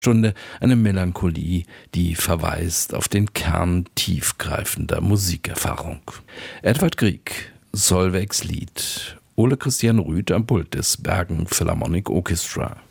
Stunde eine Melancholie, die verweist auf den Kern tiefgreifender Musikerfahrung. Edvard Grieg, Solveigs Lied, Ole Christian Rüth am Pult des Bergen Philharmonic Orchestra.